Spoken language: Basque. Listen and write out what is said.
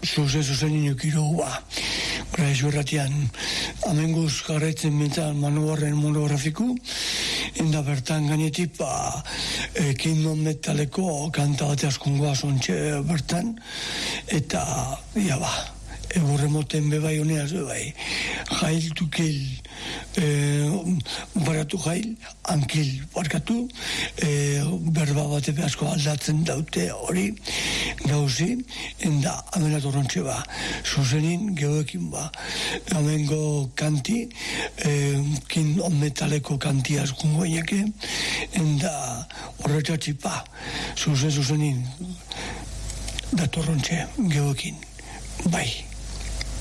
zuzen inokiro ba. Gora esurratian, amenguz garretzen mintzan manuarren monografiku, enda bertan gainetik, Kingdom Metaleko kanta bate askungoa zontxe bertan, eta, egurre moten bebai honeaz bebai, jail to kill, baratu jail, ankil barkatu, berba bate asko aldatzen daute hori, gauzi, enda amena torrontxe zuzenin geoekin amengo kanti, Kingdom Metaleko kanti askungoa inake, enda horretxatzi zuzenin da torrontxe geoekin, bai.